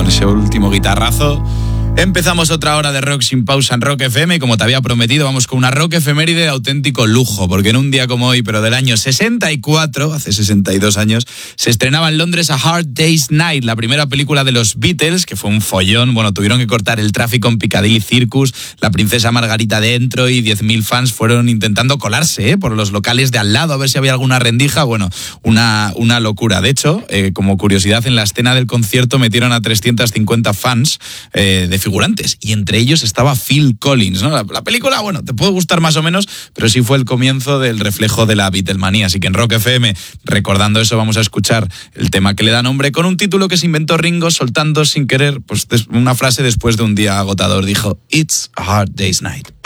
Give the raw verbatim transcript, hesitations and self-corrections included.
ese último guitarrazo. Empezamos otra hora de rock sin pausa en Rock F M y como te había prometido vamos con una rock efeméride de auténtico lujo, porque en un día como hoy, pero del año sesenta y cuatro, hace sesenta y dos años, se estrenaba en Londres A Hard Day's Night, la primera película de los Beatles, que fue un follón. Bueno, tuvieron que cortar el tráfico en Piccadilly Circus, la princesa Margarita dentro y diez mil fans fueron intentando colarse ¿eh? por los locales de al lado a ver si había alguna rendija. Bueno, una, una locura. De hecho, eh, como curiosidad, en la escena del concierto metieron a trescientos cincuenta fans eh, de figurantes, y entre ellos estaba Phil Collins, ¿no? La, la película, bueno, te puede gustar más o menos, pero sí fue el comienzo del reflejo de la Beatlemanía. Así que en Rock F M, recordando eso, vamos a escuchar el tema que le da nombre con un título que se inventó Ringo soltando sin querer pues una frase después de un día agotador. Dijo, It's a Hard Day's Night.